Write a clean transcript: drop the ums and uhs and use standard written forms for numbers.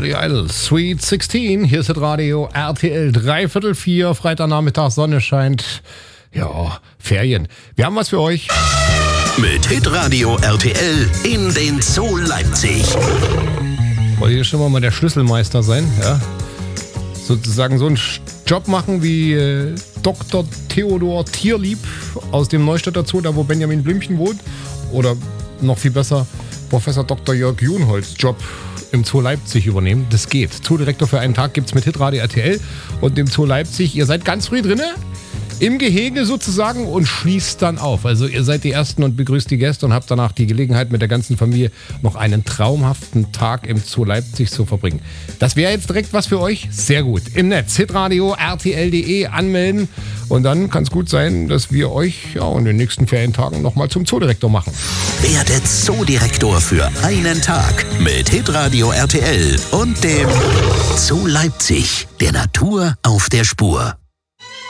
Billy Idol, Sweet 16. Hier ist das Radio RTL 3/4, Freitagnachmittag, Sonne scheint. Ja, Ferien. Wir haben was für euch. Mit Hitradio RTL in den Zoo Leipzig. Wollt ihr schon mal der Schlüsselmeister sein? Ja? Sozusagen so einen Job machen wie Dr. Theodor Tierlieb aus dem Neustädter Zoo, da wo Benjamin Blümchen wohnt. Oder noch viel besser, Professor Dr. Jörg Junholz Job im Zoo Leipzig übernehmen. Das geht. Zoodirektor für einen Tag gibt's mit Hitradio RTL und dem Zoo Leipzig. Ihr seid ganz früh drinne, im Gehege sozusagen, und schließt dann auf. Also ihr seid die Ersten und begrüßt die Gäste und habt danach die Gelegenheit, mit der ganzen Familie noch einen traumhaften Tag im Zoo Leipzig zu verbringen. Das wäre jetzt direkt was für euch? Sehr gut. Im Netz, hitradio rtl.de anmelden, und dann kann es gut sein, dass wir euch in den nächsten Ferientagen nochmal zum Zoodirektor machen. Werdet Zoodirektor für einen Tag mit Hitradio RTL und dem Zoo Leipzig, der Natur auf der Spur.